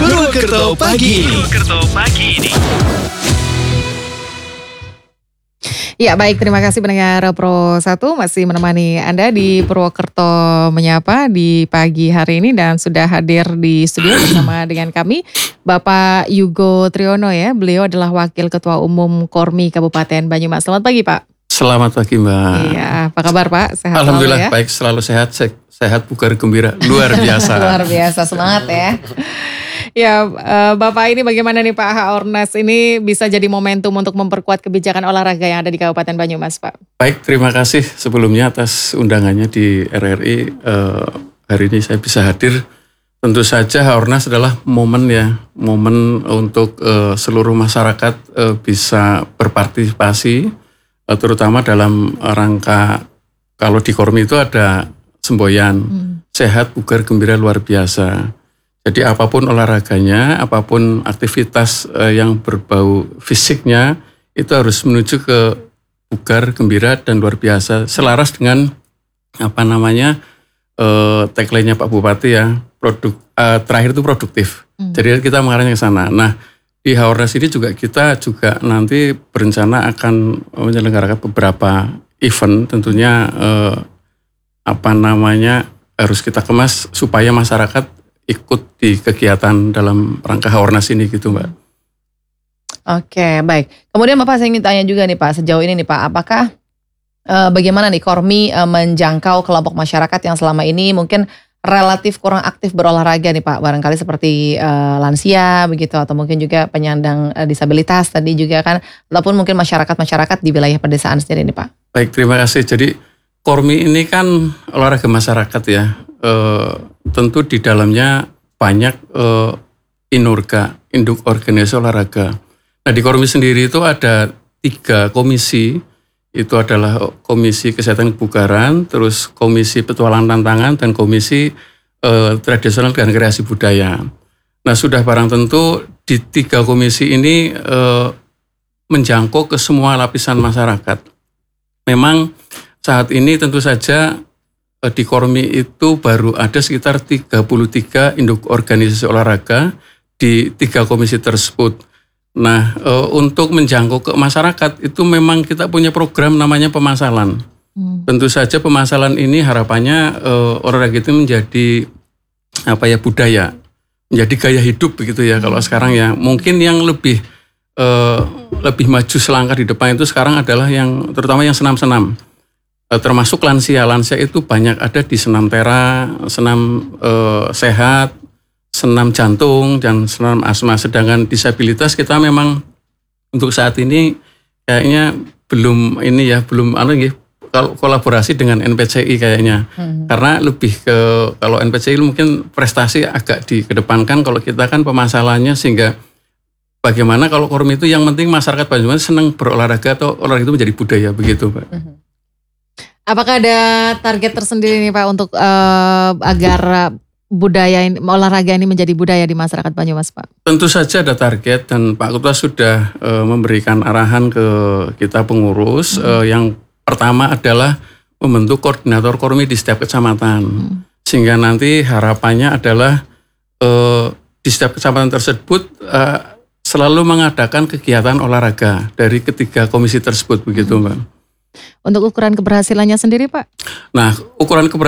Purwokerto pagi ini. Ya baik, terima kasih pendengar Pro 1 masih menemani Anda di Purwokerto Menyapa di pagi hari ini dan sudah hadir di studio bersama dengan kami Bapak Yugo Triyono ya. Beliau adalah Wakil Ketua Umum Kormi Kabupaten Banyumas. Selamat pagi Pak. Selamat pagi Mbak. Iya, apa kabar Pak? Sehat Alhamdulillah selalu ya? baik, selalu sehat bugar gembira, luar biasa. Luar biasa, semangat ya. Ya, Bapak ini bagaimana nih Pak, Haornas ini bisa jadi momentum untuk memperkuat kebijakan olahraga yang ada di Kabupaten Banyumas Pak? Baik, terima kasih sebelumnya atas undangannya di RRI. Hari ini saya bisa hadir. Tentu saja Haornas adalah momen untuk seluruh masyarakat bisa berpartisipasi, terutama dalam rangka kalau di Kormi itu ada semboyan, sehat, bugar, gembira, luar biasa. Jadi apapun olahraganya, apapun aktivitas yang berbau fisiknya, itu harus menuju ke bugar, gembira, dan luar biasa. Selaras dengan tagline-nya Pak Bupati ya, terakhir itu produktif. Jadi kita mengarahnya ke sana. Nah, di Haornas ini kita juga nanti berencana akan menyelenggarakan beberapa event, tentunya harus kita kemas supaya masyarakat ikut di kegiatan dalam rangka Haornas ini gitu Mbak. Oke, baik. Kemudian Bapak saya ingin tanya juga nih Pak, sejauh ini nih Pak, apakah bagaimana nih Kormi menjangkau kelompok masyarakat yang selama ini mungkin relatif kurang aktif berolahraga nih Pak, barangkali seperti lansia begitu, atau mungkin juga penyandang disabilitas tadi juga kan, ataupun mungkin masyarakat di wilayah pedesaan sendiri nih Pak. Baik, terima kasih. Jadi Kormi ini kan olahraga masyarakat ya. Tentu di dalamnya banyak induk organisasi olahraga. Nah di Kormi sendiri itu ada 3 komisi, itu adalah Komisi Kesehatan Kebugaran, terus Komisi Petualangan Tantangan, dan Komisi Tradisional dan Kreasi Budaya. Nah sudah barang tentu di 3 komisi ini menjangkau ke semua lapisan masyarakat. Memang saat ini tentu saja di Kormi itu baru ada sekitar 33 induk organisasi olahraga di 3 komisi tersebut. Nah, untuk menjangkau ke masyarakat itu memang kita punya program namanya pemasalan. Tentu saja pemasalan ini harapannya olahraga itu menjadi budaya, menjadi gaya hidup begitu ya. Kalau sekarang ya mungkin yang lebih maju selangkah di depan itu sekarang adalah yang terutama yang senam-senam. Termasuk lansia itu banyak ada di senam tera, senam sehat, senam jantung, dan senam asma. Sedangkan disabilitas kita memang untuk saat ini kayaknya belum kalau kolaborasi dengan NPCI kayaknya. Karena lebih ke kalau NPCI mungkin prestasi agak dikedepankan, kalau kita kan pemasalannya, sehingga bagaimana kalau Kormi itu yang penting masyarakat Banyumas senang berolahraga atau olahraga itu menjadi budaya begitu Pak. Apakah ada target tersendiri nih Pak untuk agar olahraga ini menjadi budaya di masyarakat Banyumas Pak? Tentu saja ada target, dan Pak Ketua sudah memberikan arahan ke kita pengurus. Yang pertama adalah membentuk koordinator Kormi di setiap kecamatan. Sehingga nanti harapannya adalah di setiap kecamatan tersebut selalu mengadakan kegiatan olahraga dari ketiga komisi tersebut begitu Mbak. Untuk ukuran keberhasilannya sendiri Pak? Nah, ukuran